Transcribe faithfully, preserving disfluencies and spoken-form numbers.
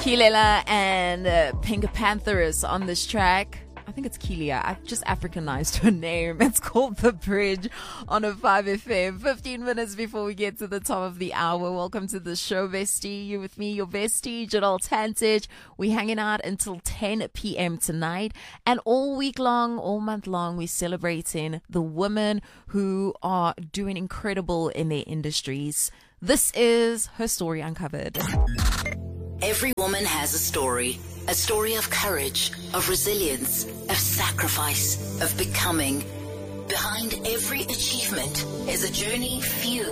Keelela and uh, Pink Pantheress on this track. I think it's Keelia. I've just Africanized her name. It's called The Bridge on a five F M. fifteen minutes before we get to the top of the hour. Welcome to the show, Bestie. You're with me, your bestie, Janelle Tantich. We're hanging out until ten p.m. tonight. And all week long, all month long, we're celebrating the women who are doing incredible in their industries. This is Her Story Uncovered. Every woman has a story. A story of courage, of resilience, of sacrifice, of becoming. Behind every achievement is a journey few